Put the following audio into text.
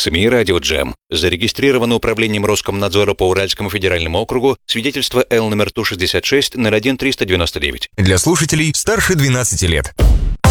СМИ «Радио Джем». Зарегистрировано управлением Роскомнадзора по Уральскому федеральному округу свидетельство Л номер Ту-66-01-399. Для слушателей старше 12 лет.